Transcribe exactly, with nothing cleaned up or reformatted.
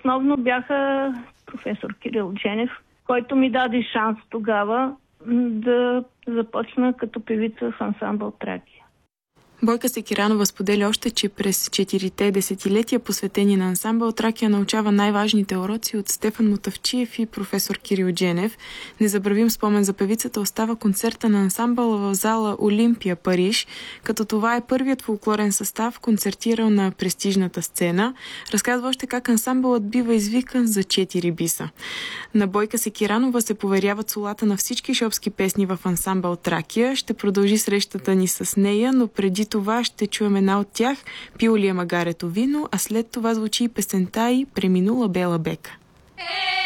основно бяха професор Кирил Дженев, който ми даде шанс тогава да започна като певица в ансамбъл Тракия. Бойка Секиранова споделя още, че през четирите десетилетия, посветени на ансамбъл Тракия, научава най-важните уроци от Стефан Мутавчиев и професор Кирил Дженев. Незабравим спомен за певицата остава концерта на ансамбъла в зала Олимпия, Париж, като това е първият фолклорен състав, концертирал на престижната сцена. Разказва още как ансамбълът бива извикан за четири биса. На Бойка Секиранова се поверяват солата на всички шопски песни в ансамбъл Тракия. Ще продължи срещата ни с нея, но преди това ще чуем една от тях, Пил ли е магарето вино, а след това звучи и песента и Преминула бела бека.